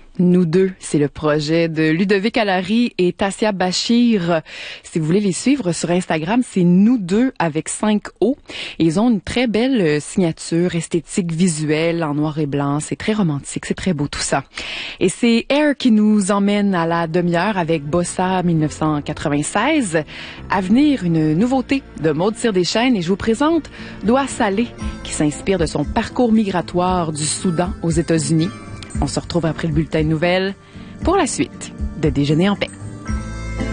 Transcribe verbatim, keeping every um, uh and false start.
Nous deux, c'est le projet de Ludovic Allary et Tassia Bachir. Si vous voulez les suivre sur Instagram, c'est Nous deux avec cinq O. Et ils ont une très belle signature esthétique visuelle en noir et blanc. C'est très romantique, c'est très beau tout ça. Et c'est Air qui nous emmène à la demi-heure avec Bossa dix-neuf cent quatre-vingt-seize. À venir, une nouveauté de Maud Cyr-Deschênes et je vous présente Doigt salé qui s'inspire de son parcours migratoire du Soudan aux États-Unis. On se retrouve après le bulletin de nouvelles pour la suite de Déjeuner en paix.